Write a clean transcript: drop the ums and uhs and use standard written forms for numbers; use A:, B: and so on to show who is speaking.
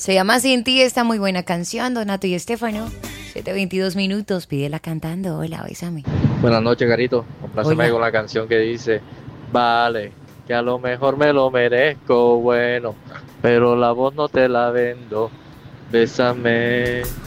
A: Se llama Sin ti, esta muy buena canción, Donato y Estefano. 7:22 minutos, pídela cantando. Hola, bésame.
B: Buenas noches, Carito. Compláceme
A: Hola.
B: con la canción que dice, vale, que a lo mejor me lo merezco, bueno, pero la voz no te la vendo. Bésame.